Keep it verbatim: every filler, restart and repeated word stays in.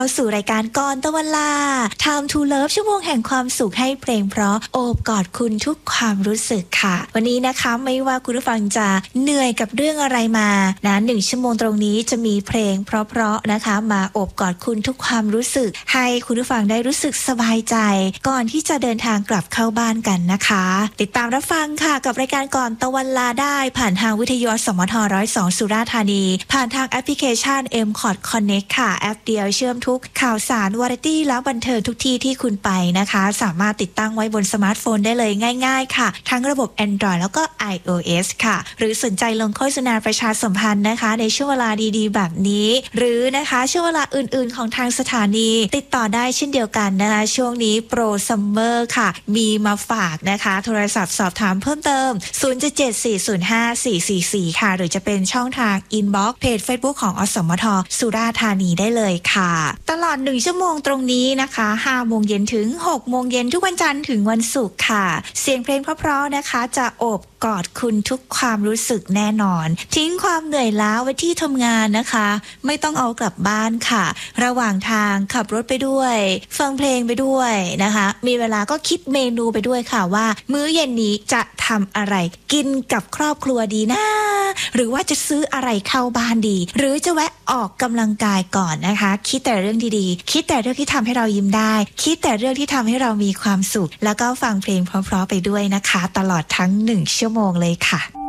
เข้าสู่รายการก่อนตะวันลา Time to Love ชั่วโมงแห่งความสุขให้เพลงเพราะโอบกอดคุณทุกความรู้สึกค่ะวันนี้นะคะไม่ว่าคุณผู้ฟังจะเหนื่อยกับเรื่องอะไรมานะหนึ่งชั่วโมงตรงนี้จะมีเพลงเพราะๆนะคะมาโอบกอดคุณทุกความรู้สึกให้คุณผู้ฟังได้รู้สึกสบายใจก่อนที่จะเดินทางกลับเข้าบ้านกันนะคะติดตามรับฟังค่ะกับรายการก่อนตะวันลาได้ผ่านทางวิทยุสมทหนึ่งศูนย์สองสุราษฎร์ธานีผ่านทางแอปพลิเคชัน เอ็ม คอท Connect ค่ะแอปเดียวเชื่อมทุกข่าวสารวาไรตี้และบันเทิงทุกที่ที่คุณไปนะคะสามารถติดตั้งไว้บนสมาร์ทโฟนได้เลยง่ายๆค่ะทั้งระบบ Android แล้วก็ iOS ค่ะหรือสนใจลงโฆษณาประชาสัมพันธ์นะคะในช่วงเวลาดีๆแบบนี้หรือนะคะช่วงเวลาอื่นๆของทางสถานีติดต่อได้เช่นเดียวกันนะคะช่วงนี้โปรซัมเมอร์ค่ะมีมาฝากนะคะโทรศัพท์สอบถามเพิ่มเติมศูนย์ เจ็ด เจ็ด สี่ ศูนย์ ห้า สี่ สี่ สี่ค่ะหรือจะเป็นช่องทาง Inbox เพจ Facebook ของอสมทสุราษฎร์ธานีได้เลยค่ะตลอดหนึ่งชั่วโมงตรงนี้นะคะห้าโมงเย็นถึงหกโมงเย็นทุกวันจันทร์ถึงวันศุกร์ค่ะเสียงเพลงเพราะๆนะคะจะโอบกอดคุณทุกความรู้สึกแน่นอนทิ้งความเหนื่อยล้าไว้ที่ทำงานนะคะไม่ต้องเอากลับบ้านค่ะระหว่างทางขับรถไปด้วยฟังเพลงไปด้วยนะคะมีเวลาก็คิดเมนูไปด้วยค่ะว่ามื้อเย็นนี้จะทำอะไรกินกับครอบครัวดีนะหรือว่าจะซื้ออะไรเข้าบ้านดีหรือจะแวะออกกำลังกายก่อนนะคะคิดแต่เรื่องดีๆคิดแต่เรื่องที่ทำให้เรายิ้มได้คิดแต่เรื่องที่ทำให้เรามีความสุขแล้วก็ฟังเพลงเพราะๆไปด้วยนะคะตลอดทั้งหนึ่งชั่วโมงเลยค่ะ